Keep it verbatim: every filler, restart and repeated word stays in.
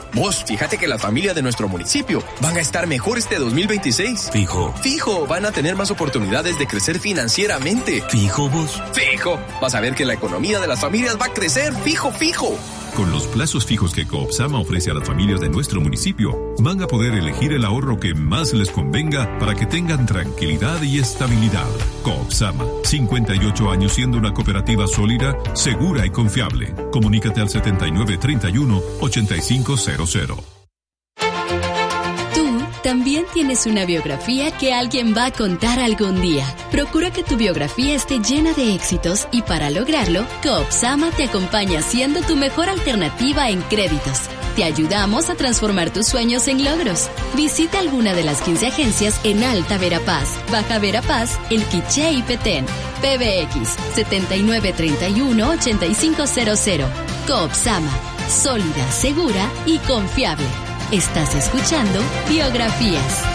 Vos, fíjate que las familias de nuestro municipio van a estar mejor este dos mil veintiséis. Fijo. Fijo, van a tener más oportunidades de crecer financieramente. Fijo vos. Fijo, vas a ver que la economía de las familias va a crecer. Fijo, fijo. Con los plazos fijos que Coopsama ofrece a las familias de nuestro municipio, van a poder elegir el ahorro que más les convenga para que tengan tranquilidad y estabilidad. Coopsama, cincuenta y ocho años siendo una cooperativa sólida, segura y confiable. Comunícate al setenta y nueve treinta y uno ochenta y cinco cero cero. También tienes una biografía que alguien va a contar algún día. Procura que tu biografía esté llena de éxitos y para lograrlo, Coopsama te acompaña siendo tu mejor alternativa en créditos. Te ayudamos a transformar tus sueños en logros. Visita alguna de las quince agencias en Alta Verapaz, Baja Verapaz, El Quiché y Petén. P B X setenta y nueve treinta y uno ochenta y cinco cero cero. Coopsama, sólida, segura y confiable. Estás escuchando Biografías.